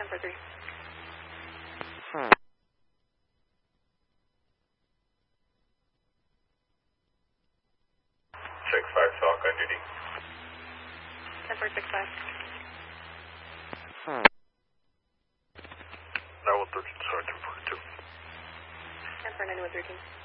143. Check 5 Talk on duty. 10465. 9113, sorry, 242. 14913.